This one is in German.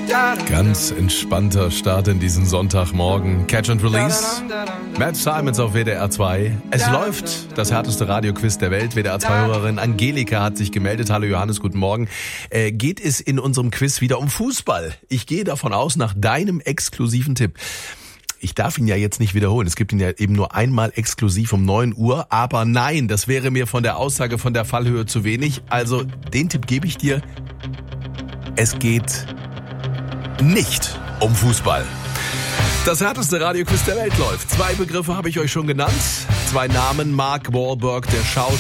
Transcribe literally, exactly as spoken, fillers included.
Ganz entspannter Start in diesen Sonntagmorgen. Catch and Release. Matt Simons auf W D R zwei. Es läuft das härteste Radioquiz der Welt. W D R zwei-Hörerin Angelika hat sich gemeldet. Hallo Johannes, guten Morgen. Äh, geht es in unserem Quiz wieder um Fußball? Ich gehe davon aus, nach deinem exklusiven Tipp. Ich darf ihn ja jetzt nicht wiederholen. Es gibt ihn ja eben nur einmal exklusiv um neun Uhr. Aber nein, das wäre mir von der Aussage von der Fallhöhe zu wenig. Also den Tipp gebe ich dir. Es geht nicht um Fußball. Das härteste Radioquiz der Welt läuft. Zwei Begriffe habe ich euch schon genannt. Zwei Namen. Mark Wahlberg, der Schauspieler.